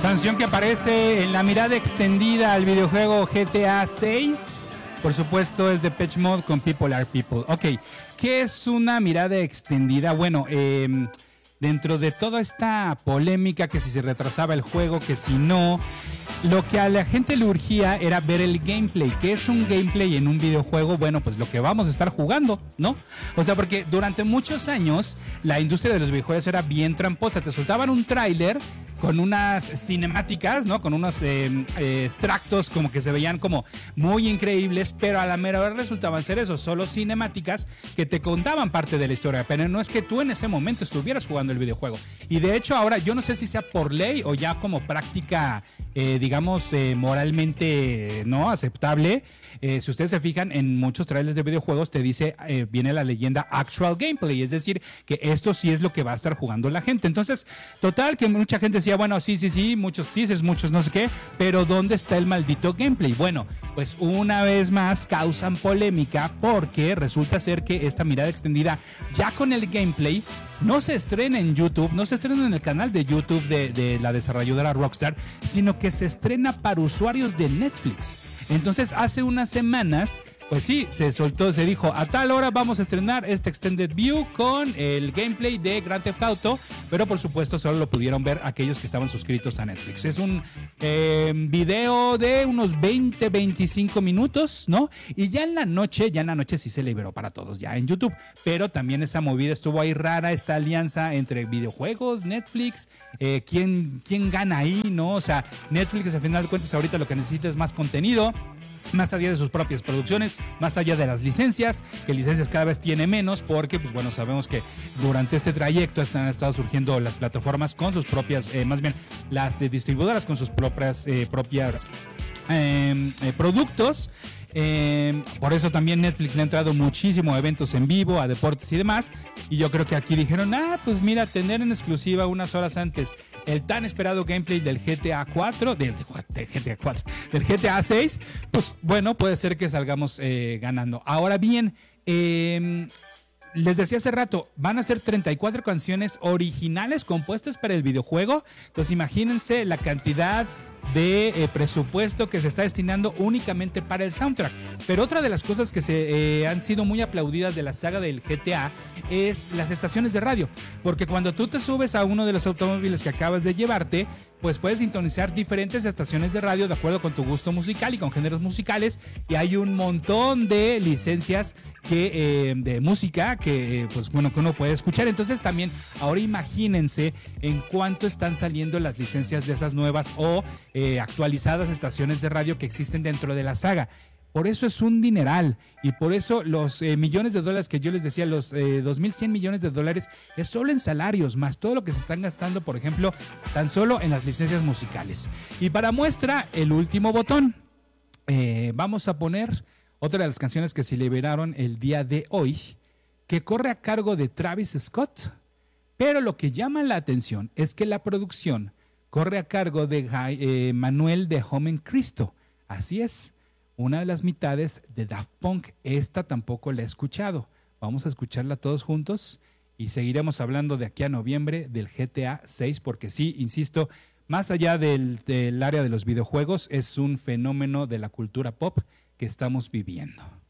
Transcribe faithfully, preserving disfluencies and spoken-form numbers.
Canción que aparece en la mirada extendida al videojuego G T A seis. Por supuesto es Depeche Mode con People Are People. Ok, ¿qué es una mirada extendida? Bueno, eh, dentro de toda esta polémica que si se retrasaba el juego, que si no, lo que a la gente le urgía era ver el gameplay. ¿Qué es un gameplay en un videojuego? Bueno, pues lo que vamos a estar jugando, ¿no? O sea, porque durante muchos años la industria de los videojuegos era bien tramposa. Te soltaban un tráiler con unas cinemáticas, ¿no? Con unos eh, eh, extractos como que se veían como muy increíbles, pero a la mera hora resultaban ser eso, solo cinemáticas que te contaban parte de la historia, pero no es que tú en ese momento estuvieras jugando el videojuego. Y de hecho ahora, yo no sé si sea por ley o ya como práctica, eh, digamos, eh, moralmente no aceptable, eh, si ustedes se fijan en muchos trailers de videojuegos te dice, eh, viene la leyenda actual gameplay, es decir, que esto sí es lo que va a estar jugando la gente. Entonces, total, que mucha gente decía, bueno, sí, sí, sí, muchos teasers, muchos no sé qué, pero ¿dónde está el maldito gameplay? Bueno, pues una vez más causan polémica porque resulta ser que esta mirada extendida ya con el gameplay no se estrena en YouTube, no se estrena en el canal de YouTube de, de la desarrolladora Rockstar, sino que se estrena para usuarios de Netflix. Entonces, hace unas semanas, pues sí, se soltó, se dijo, a tal hora vamos a estrenar este Extended View con el gameplay de Grand Theft Auto, pero por supuesto solo lo pudieron ver aquellos que estaban suscritos a Netflix. Es un eh, video de unos veinte, veinticinco minutos, ¿no? Y ya en la noche, ya en la noche sí se liberó para todos, ya en YouTube, pero también esa movida estuvo ahí rara, esta alianza entre videojuegos, Netflix, eh, ¿quién, quién gana ahí, ¿no? O sea, Netflix, al final de cuentas, ahorita lo que necesita es más contenido, más allá de sus propias producciones, más allá de las licencias, que licencias cada vez tiene menos, porque, pues bueno, sabemos que durante este trayecto están estado surgiendo las plataformas con sus propias, eh, más bien, las eh, distribuidoras con sus propias, eh, propias eh, eh, productos. Eh, por eso también Netflix le ha entrado muchísimo a eventos en vivo, a deportes y demás, y yo creo que aquí dijeron, ah, pues mira, tener en exclusiva unas horas antes el tan esperado gameplay del G T A cuatro, del, del G T A cuatro, del G T A seis, pues bueno, puede ser que salgamos eh, ganando. Ahora bien, eh, les decía hace rato, van a ser treinta y cuatro canciones originales compuestas para el videojuego, entonces imagínense la cantidad de eh, presupuesto que se está destinando únicamente para el soundtrack. Pero otra de las cosas que se eh, han sido muy aplaudidas de la saga del G T A es las estaciones de radio, porque cuando tú te subes a uno de los automóviles que acabas de llevarte, pues puedes sintonizar diferentes estaciones de radio de acuerdo con tu gusto musical y con géneros musicales, y hay un montón de licencias que, eh, de música que, eh, pues bueno, que uno puede escuchar. Entonces también ahora imagínense en cuánto están saliendo las licencias de esas nuevas o eh, actualizadas estaciones de radio que existen dentro de la saga. Por eso es un dineral, y por eso los eh, millones de dólares que yo les decía, los eh, dos mil cien millones de dólares, es solo en salarios, más todo lo que se están gastando, por ejemplo, tan solo en las licencias musicales. Y para muestra, el último botón. Eh, vamos a poner otra de las canciones que se liberaron el día de hoy, que corre a cargo de Travis Scott, pero lo que llama la atención es que la producción corre a cargo de eh, Manuel de Homem Cristo. Así es, una de las mitades de Daft Punk. Esta tampoco la he escuchado. Vamos a escucharla todos juntos y seguiremos hablando de aquí a noviembre del G T A seis, porque sí, insisto, más allá del, del área de los videojuegos, es un fenómeno de la cultura pop que estamos viviendo.